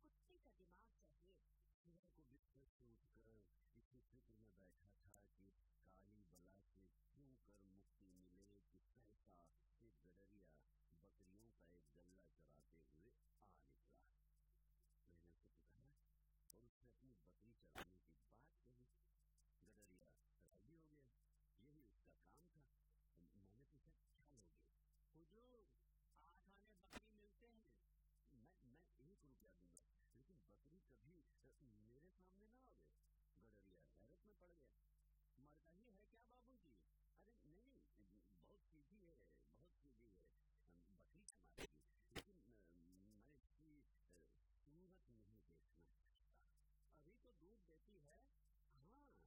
कुत्ते का दिमाग चाहिए। सुबह को बिस्तर से उठकर इसी फिक्र में बैठा था कि काली बला से क्यों कर मुक्ति मिले कि पैसा से गडरिया बकरियों का एक गल्ला चराते हुए आ निकला। मैंने उसे पुकारा और उसने अपनी बकरी चराने की बात कही। गडरिया राजी हो गया, यही उसका काम था। मैंने पूछा क्या लोगे? हुजूर 8 आने बकरी मिलते हैं। मैं 1 रुपया दूंगा, लेकिन बकरी कभी मेरे सामने ना आवे। गडरिया हैरत में पड़ गया। मरकही है क्या बाबूजी? अरे नहीं, बहुत सीधी है, बहुत सीधी है, बकरी मारेगी, लेकिन मैं इसकी सूरत नहीं देखना चाहता। अभी तो दूध देती है। हाँ,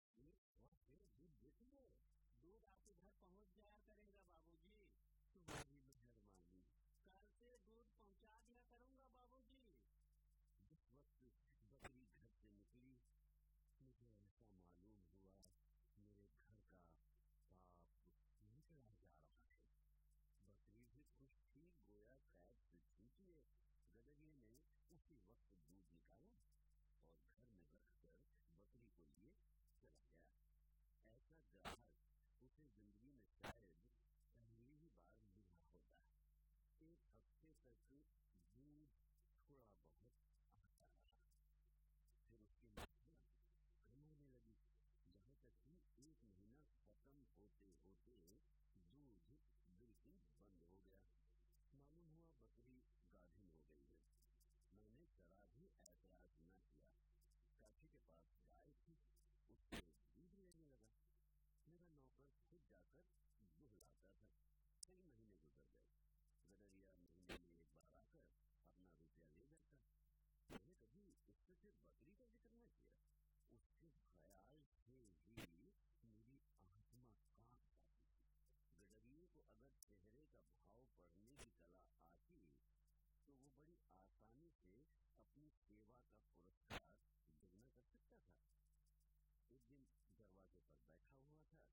दूध देती है। दूध आपके घर पहुंच जाया करेगा बाबूजी। तुम्हारी मेहरबानी। कल से दूध पहुंचा दिया करूंगा बाबूजी। जिस वक्त बकरी घर से निकली, मुझे ऐसा मालूम हुआ मेरे घर का पाप निकला जा रहा है। बकरी भी खुश थी, गोया कैद से छूटी है। गडरिये ने उसी वक्त दूध निकाला और घर में रखकर बकरी को लिए चला गया। ऐसा ग्राहक उसे जिंदगी में शायद पहली ही बार मिला होता है। 1 हफ्ते तक दूध थोड़ा बहुत आता रहा, फिर उसकी मात्रा कम होने लगी, जहाँ तक कि 1 महीना खत्म होते होते दूध बिल्कुल बंद हो गया। मालूम हुआ बकरी गाभिन हो गई है। मैंने जरा भी ऐतराज न किया। काशी के पास गाय थी, उससे दूध लेने लगा। मेरा नौकर खुद जाकर दूध लाता था। कई महीने गुजर गए। गडरिया महीने में 1 बार आकर अपना रुपया ले जाता। मैंने कभी उससे फिर बकरी का जिक्र न किया। उसके ख्याल से ही मेरी आत्मा कांप जाती थी। गडरिये को अगर चेहरे का भाव पढ़ने की कला आती तो वो बड़ी आसानी से अपनी सेवा का पुरस्कार